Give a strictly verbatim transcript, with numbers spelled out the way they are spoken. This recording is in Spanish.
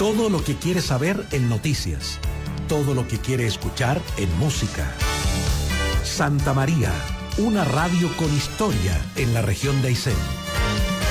Todo lo que quiere saber en noticias. Todo lo que quiere escuchar en música. Santa María, una radio con historia en la región de Aysén.